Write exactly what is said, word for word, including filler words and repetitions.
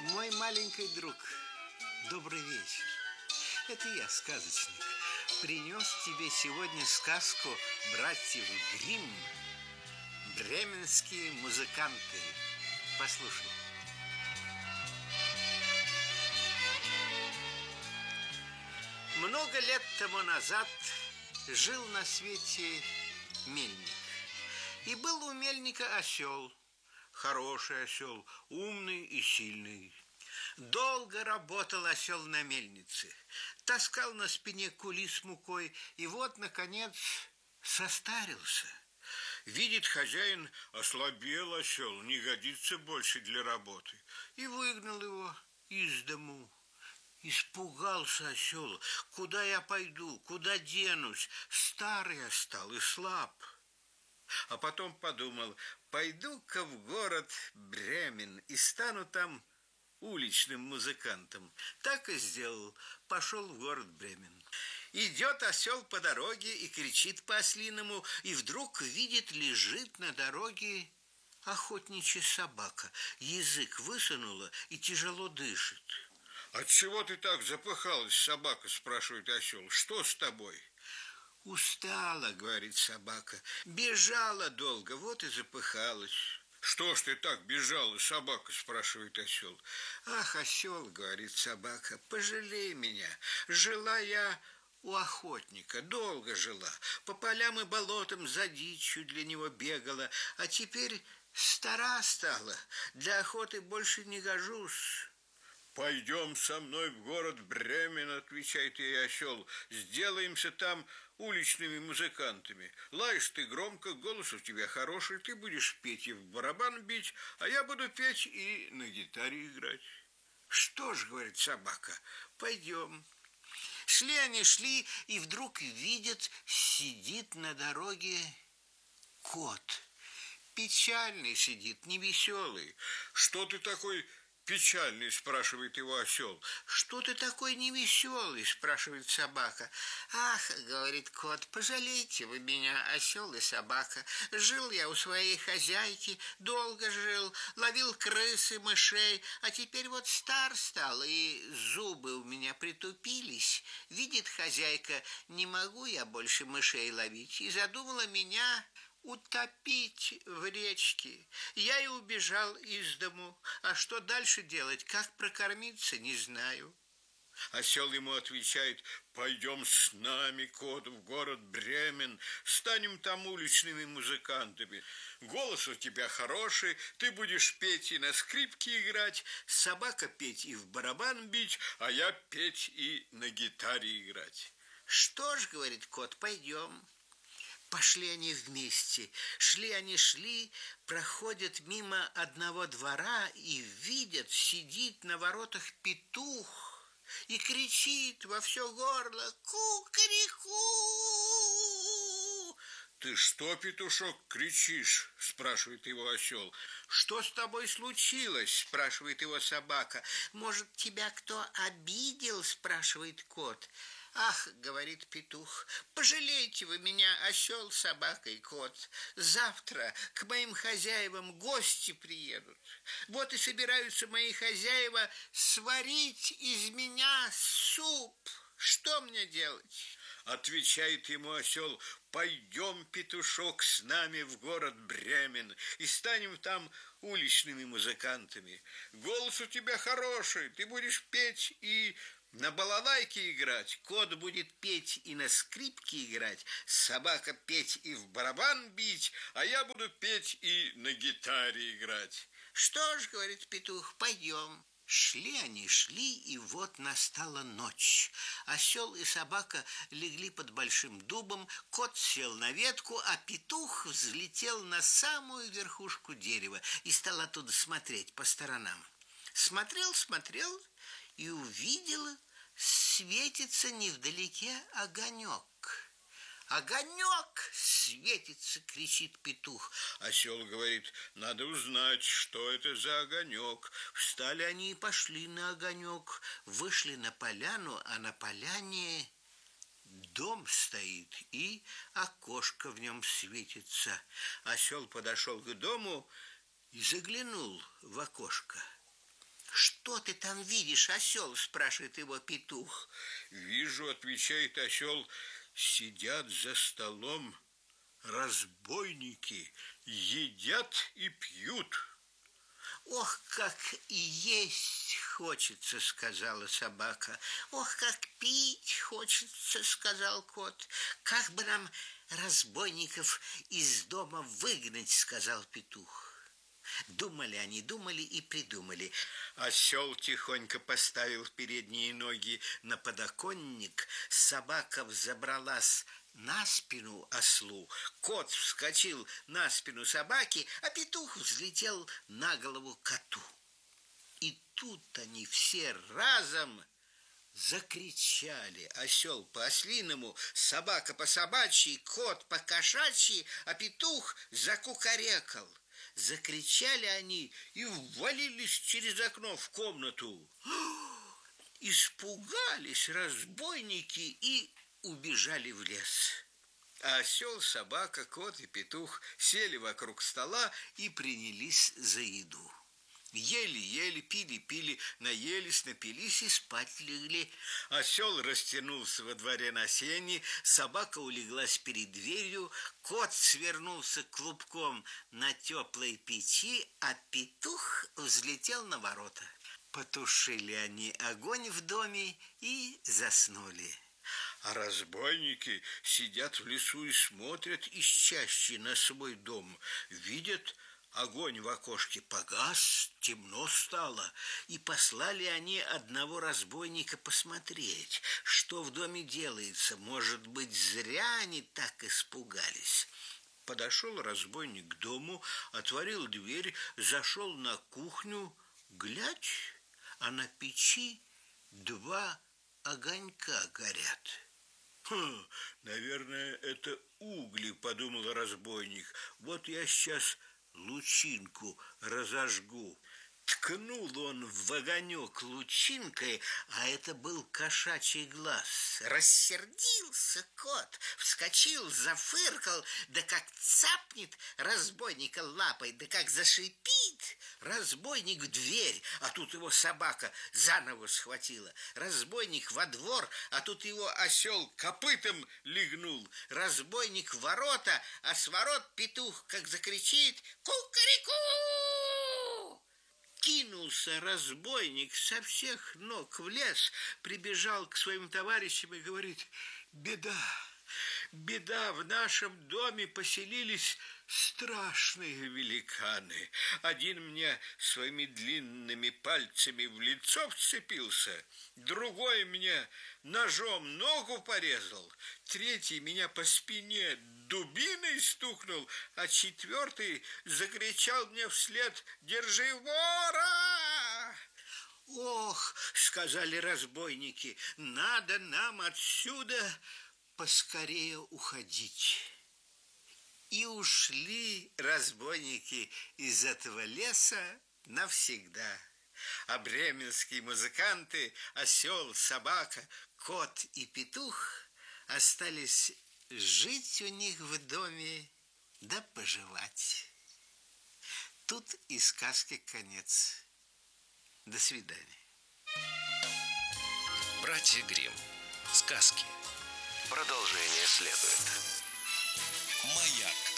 Мой маленький друг, добрый вечер. Это я, сказочник. Принес тебе сегодня сказку братьев Гримм «Бременские музыканты». Послушай. Много лет тому назад жил на свете мельник. И был у мельника осел. Хороший осел, умный и сильный. Долго работал осел на мельнице. Таскал на спине кули с мукой. И вот, наконец, состарился. Видит хозяин, ослабел осел, не годится больше для работы. И выгнал его из дому. Испугался осел. Куда я пойду, куда денусь? Старый я стал и слаб. А потом подумал, пойду-ка в город Бремен и стану там уличным музыкантом. Так и сделал. Пошел в город Бремен. Идет осел по дороге и кричит по-ослиному, и вдруг видит, лежит на дороге охотничья собака. Язык высунула и тяжело дышит. «Отчего ты так запыхалась, собака?» – спрашивает осел. «Что с тобой?» «Устала, — говорит собака, — бежала долго, вот и запыхалась». «Что ж ты так бежала, собака?» – спрашивает осел. «Ах, осел, — говорит собака, — пожалей меня. Жила я у охотника, долго жила, по полям и болотам за дичью для него бегала, а теперь стара стала, для охоты больше не гожусь». «Пойдем со мной в город Бремен, — отвечает ей осел, — сделаемся там уличными музыкантами. Лаешь ты громко, голос у тебя хороший, ты будешь петь и в барабан бить, а я буду петь и на гитаре играть». «Что ж, — говорит собака, — пойдем». Шли они, шли, и вдруг видят, сидит на дороге кот. Печальный сидит, невеселый. «Что ты такой печальный?» – спрашивает его осел. «Что ты такой невеселый?» – спрашивает собака. «Ах, — говорит кот, — пожалейте вы меня, осел и собака. Жил я у своей хозяйки, долго жил, ловил крыс и мышей, а теперь вот стар стал, и зубы у меня притупились. Видит хозяйка, не могу я больше мышей ловить, и задумала меня утопить в речке. Я и убежал из дому. А что дальше делать, как прокормиться, не знаю». Осел ему отвечает: «Пойдем с нами, кот, в город Бремен, станем там уличными музыкантами. Голос у тебя хороший, ты будешь петь и на скрипке играть, собака петь и в барабан бить, а я петь и на гитаре играть». «Что ж, — говорит кот, — пойдем». Пошли они вместе. Шли они, шли, проходят мимо одного двора и видят, сидит на воротах петух и кричит во все горло: «Ку-ку-ку!» «Ты что, петушок, кричишь?» – спрашивает его осел. «Что с тобой случилось?» – спрашивает его собака. «Может, тебя кто обидел?» – спрашивает кот. «Ах, — говорит петух, — пожалейте вы меня, осел, собака и кот. Завтра к моим хозяевам гости приедут. Вот и собираются мои хозяева сварить из меня суп. Что мне делать?» Отвечает ему осел: «Пойдем, петушок, с нами в город Бремен и станем там уличными музыкантами. Голос у тебя хороший, ты будешь петь и на балалайке играть, кот будет петь и на скрипке играть, собака петь и в барабан бить, а я буду петь и на гитаре играть». «Что ж, — говорит петух, — пойдем». Шли они, шли, и вот настала ночь. Осел и собака легли под большим дубом, кот сел на ветку, а петух взлетел на самую верхушку дерева и стал оттуда смотреть по сторонам. Смотрел, смотрел и увидел, светится невдалеке огонек. «Огонек светится!» — кричит петух. Осел говорит: «Надо узнать, что это за огонек». Встали они и пошли на огонек. Вышли на поляну, а на поляне дом стоит, и окошко в нем светится. Осел подошел к дому и заглянул в окошко. Что ты там видишь, осел? Спрашивает его петух. Вижу, отвечает осел, сидят за столом разбойники, едят и пьют. Ох, как и есть хочется, сказала собака. Ох, как пить хочется, сказал кот. Как бы нам разбойников из дома выгнать, сказал петух. Думали они, думали и придумали. Осел тихонько поставил передние ноги на подоконник, собака взобралась на спину ослу, кот вскочил на спину собаки, а петух взлетел на голову коту. И тут они все разом закричали. Осел по-ослиному, собака по-собачьи, кот по-кошачьи, а петух закукарекал. Закричали они и ввалились через окно в комнату. Испугались разбойники и убежали в лес. А осел, собака, кот и петух сели вокруг стола и принялись за еду. Ели-ели, пили-пили, наелись, напились и спать легли. Осел растянулся во дворе на сене, собака улеглась перед дверью, кот свернулся клубком на теплой печи, а петух взлетел на ворота. Потушили они огонь в доме и заснули. А разбойники сидят в лесу и смотрят из чащи на свой дом. Видят, огонь в окошке погас, темно стало, и послали они одного разбойника посмотреть, что в доме делается. Может быть, зря они так испугались. Подошел разбойник к дому, отворил дверь, зашел на кухню, глядь, а на печи два огонька горят. «Хм, наверное, это угли», — подумал разбойник. «Вот я сейчас лучинку разожгу». Ткнул он в огонек лучинкой, а это был кошачий глаз. Рассердился кот, вскочил, зафыркал, да как цапнет разбойника лапой, да как зашипит. Разбойник в дверь, а тут его собака за ногу схватила. Разбойник во двор, а тут его осел копытом легнул. Разбойник в ворота, а с ворот петух как закричит: «Кукареку!» Кинулся разбойник со всех ног в лес, прибежал к своим товарищам и говорит: «Беда, беда, в нашем доме поселились страшные великаны. Один мне своими длинными пальцами в лицо вцепился, другой мне ножом ногу порезал, третий меня по спине дубиной стукнул, а четвертый закричал мне вслед: «Держи вора!» «Ох, — сказали разбойники, — надо нам отсюда поскорее уходить». И ушли разбойники из этого леса навсегда. А бременские музыканты, осел, собака, кот и петух, остались жить у них в доме да поживать. Тут и сказки конец. До свидания. Братья Гримм. Сказки. Продолжение следует. Маяк.